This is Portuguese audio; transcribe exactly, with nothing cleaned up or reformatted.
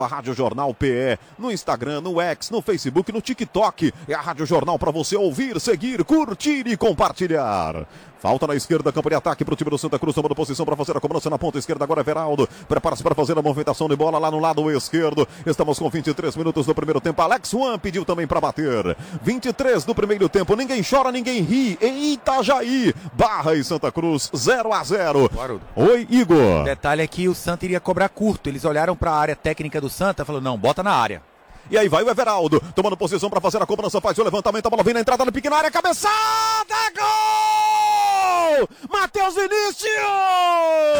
A Rádio Jornal P E, no Instagram, no X, no Facebook, no TikTok. É a Rádio Jornal para você ouvir, seguir, curtir e compartilhar. Falta na esquerda, campo de ataque para o time do Santa Cruz, tomando posição para fazer a cobrança na ponta esquerda. Agora é Veraldo, prepara-se para fazer a movimentação de bola lá no lado esquerdo. Estamos com vinte e três minutos do primeiro tempo. Alex Juan pediu também para bater. vinte e três do primeiro tempo, ninguém chora, ninguém ri. Em Itajaí, Barra e Santa Cruz, zero a zero. Oi, Igor. O detalhe é que o Santa iria cobrar curto. Eles olharam para a área técnica do Santa e falaram, não, bota na área. E aí vai o Everaldo, tomando posição para fazer a cobrança, faz o levantamento, a bola vem na entrada na pequena área, cabeçada, gol! Matheus Vinícius!